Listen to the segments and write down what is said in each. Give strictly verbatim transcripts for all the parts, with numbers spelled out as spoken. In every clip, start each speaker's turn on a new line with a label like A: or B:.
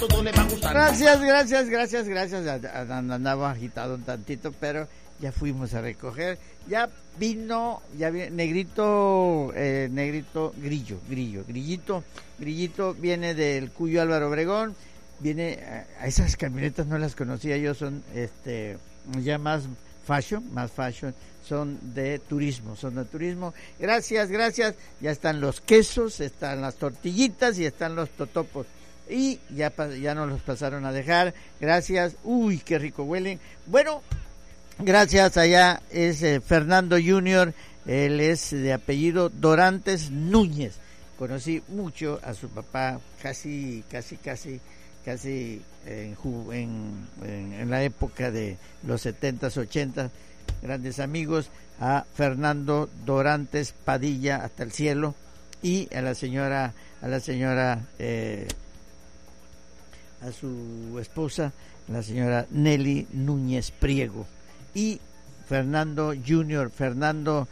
A: todo le va a gustar.
B: Gracias, gracias, gracias, gracias. Andaba agitado un tantito, pero ya fuimos a recoger. Ya vino, ya vino, negrito, eh, negrito, grillo, grillo, grillito, grillito viene del Cuyo Álvaro Obregón. Viene, a esas camionetas no las conocía yo, son este ya más fashion, más fashion, son de turismo, son de turismo. Gracias, gracias. Ya están los quesos, están las tortillitas y están los totopos. Y ya, ya nos los pasaron a dejar. Gracias. Uy, qué rico huelen. Bueno, gracias. Allá es eh, Fernando Junior, él es de apellido Dorantes Núñez. Conocí mucho a su papá, casi, casi, casi, casi en, en, en, en la época de los setentas, ochentas, grandes amigos, a Fernando Dorantes Padilla, hasta el cielo, y a la señora, a la señora, eh, a su esposa, la señora Nelly Núñez Priego, y Fernando Junior, Fernando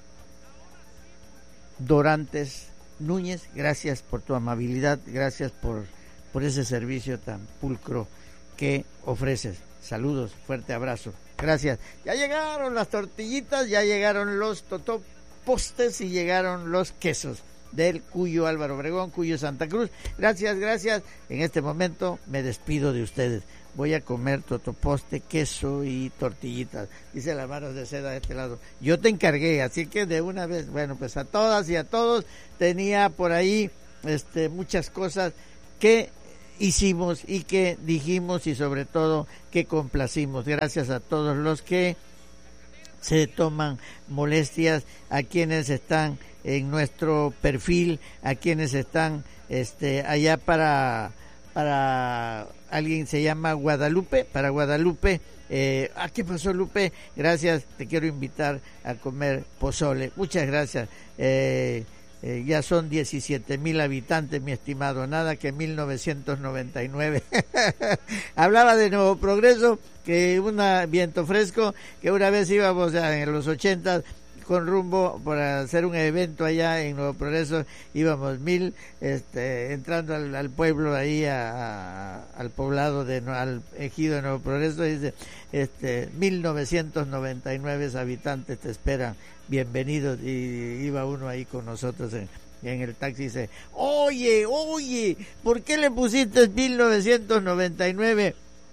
B: Dorantes Núñez, gracias por tu amabilidad, gracias por, por ese servicio tan pulcro que ofreces. Saludos, fuerte abrazo, gracias. Ya llegaron las tortillitas, ya llegaron los totopostes y llegaron los quesos del Cuyo Álvaro Obregón, Cuyo Santa Cruz. Gracias, gracias. En este momento me despido de ustedes. Voy a comer totoposte, queso y tortillitas. Dice las manos de seda de este lado. Yo te encargué, así que de una vez, bueno, pues a todas y a todos, tenía por ahí este muchas cosas que hicimos y que dijimos y sobre todo que complacimos. Gracias a todos los que se toman molestias, a quienes están en nuestro perfil, a quienes están este allá para para alguien se llama Guadalupe, para Guadalupe. Eh, ¿a qué pasó, Lupe? Gracias, te quiero invitar a comer pozole. Muchas gracias. Eh, eh, ya son diecisiete mil habitantes, mi estimado, nada que mil novecientos noventa y nueve. Hablaba de Nuevo Progreso, que un viento fresco, que una vez íbamos a, en los ochentas con rumbo para hacer un evento allá en Nuevo Progreso, íbamos mil, este, entrando al, al pueblo ahí, a, a, al poblado de, al ejido de Nuevo Progreso, dice, este, mil novecientos noventa y nueve habitantes te esperan, bienvenidos, y iba uno ahí con nosotros en, en el taxi y dice, oye, oye, ¿por qué le pusiste mil novecientos noventa y nueve?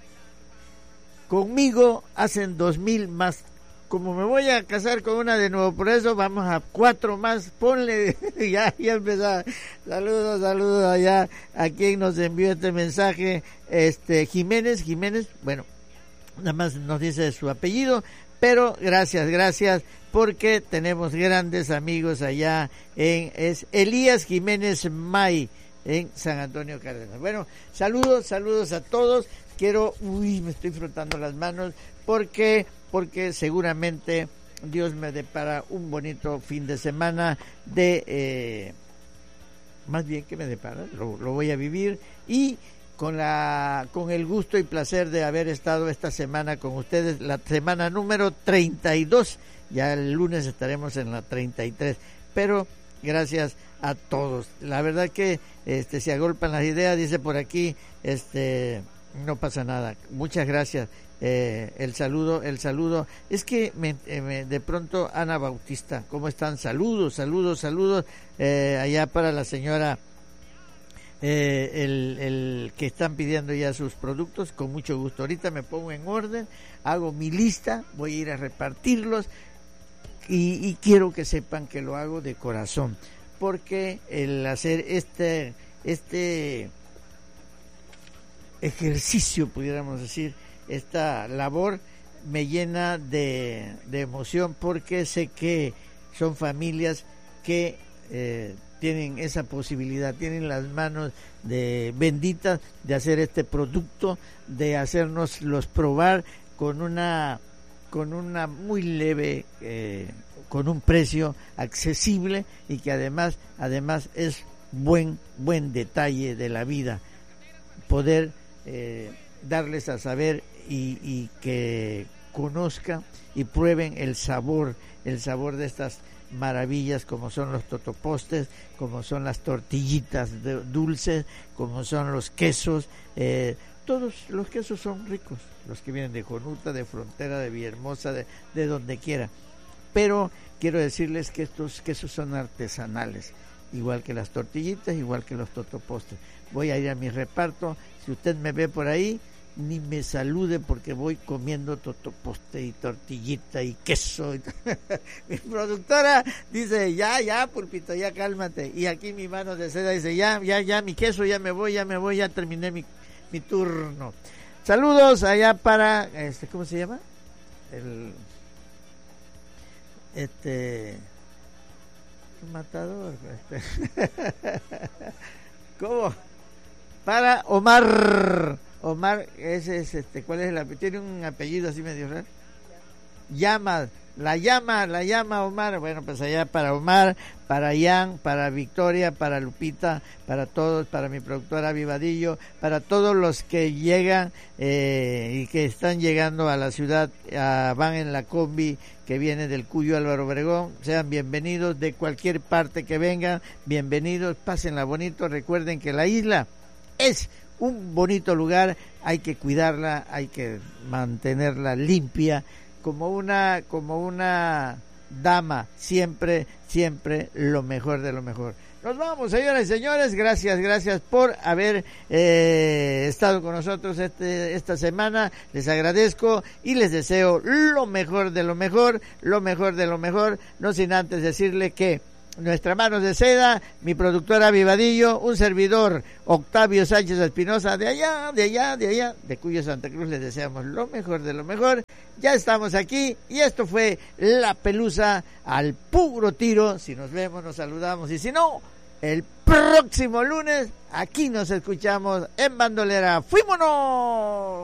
B: Conmigo hacen dos mil más. Como me voy a casar con una de Nuevo Progreso, vamos a cuatro más, ponle, ya, ya empezaba. Saludos, saludos allá a quien nos envió este mensaje, este, Jiménez, Jiménez, bueno, nada más nos dice su apellido, pero gracias, gracias, porque tenemos grandes amigos allá en, es Elías Jiménez May, en San Antonio Cárdenas. Bueno, saludos, saludos a todos, quiero, uy, me estoy frotando las manos, porque... porque seguramente Dios me depara un bonito fin de semana de, eh, más bien que me depara, lo, lo voy a vivir, y con la con el gusto y placer de haber estado esta semana con ustedes, la semana número treinta y dos, ya el lunes estaremos en la treinta y tres, pero gracias a todos, la verdad que este se agolpan las ideas, dice por aquí, este no pasa nada, muchas gracias. Eh, el saludo, el saludo, es que me, eh, me, de pronto Ana Bautista, ¿cómo están? Saludos, saludos, saludos, eh, allá para la señora, eh, el, el que están pidiendo ya sus productos, con mucho gusto, ahorita me pongo en orden, hago mi lista, voy a ir a repartirlos, y, y quiero que sepan que lo hago de corazón, porque el hacer este, este ejercicio, pudiéramos decir, esta labor me llena de, de emoción, porque sé que son familias que eh, tienen esa posibilidad, tienen las manos de benditas de hacer este producto, de hacernos los probar con una con una muy leve, eh, con un precio accesible, y que además además es buen buen detalle de la vida poder eh, darles a saber y, y que conozcan y prueben el sabor, el sabor de estas maravillas como son los totopostes, como son las tortillitas de, dulces, como son los quesos. Eh, todos los quesos son ricos, los que vienen de Jonuta, de Frontera, de Villahermosa, de, de donde quiera. Pero quiero decirles que estos quesos son artesanales, igual que las tortillitas, igual que los totopostes. Voy a ir a mi reparto. Si usted me ve por ahí, ni me salude porque voy comiendo totoposte y tortillita y queso. Mi productora dice, ya, ya, Pulpito, ya cálmate. Y aquí mi mano de seda dice, ya, ya, ya, mi queso, ya me voy, ya me voy, ya terminé mi, mi turno. Saludos allá para, este, ¿cómo se llama? El, este, el matador. Este. ¿Cómo? Para Omar. Omar, ese es este, ¿cuál es el apellido? Tiene un apellido así medio raro. Llama, la llama, la llama Omar. Bueno, pues allá para Omar, para Ian, para Victoria, para Lupita, para todos, para mi productora Vivadillo, para todos los que llegan eh, y que están llegando a la ciudad, a, van en la combi que viene del Cuyo Álvaro Obregón, sean bienvenidos de cualquier parte que vengan, bienvenidos, pásenla bonito, recuerden que la isla es un bonito lugar, hay que cuidarla, hay que mantenerla limpia, como una, como una dama, siempre, siempre lo mejor de lo mejor. Nos vamos, señoras y señores, gracias, gracias por haber eh, estado con nosotros este, esta semana, les agradezco y les deseo lo mejor de lo mejor, lo mejor de lo mejor, no sin antes decirle que nuestra mano de seda, mi productora Vivadillo, un servidor Octavio Sánchez Espinosa, de allá, de allá, de allá, de Cuyo Santa Cruz, les deseamos lo mejor de lo mejor. Ya estamos aquí y esto fue La Pelusa al puro tiro. Si nos vemos, nos saludamos y si no, el próximo lunes aquí nos escuchamos en Bandolera. ¡Fuímonos!